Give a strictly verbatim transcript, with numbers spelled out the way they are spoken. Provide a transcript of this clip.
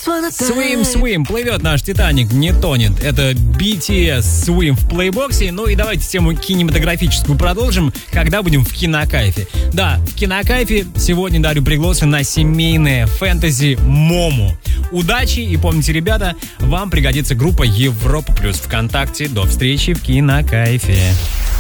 Swim, swim, плывет наш Титаник, не тонет. Это би ти эс Swim в плейбоксе. Ну и давайте тему кинематографическую продолжим, когда будем в кинокайфе. Да, в кинокайфе сегодня дарю пригласы на семейное фэнтези Мому. Удачи и помните, ребята, вам пригодится группа Европа Плюс ВКонтакте. До встречи в кинокайфе.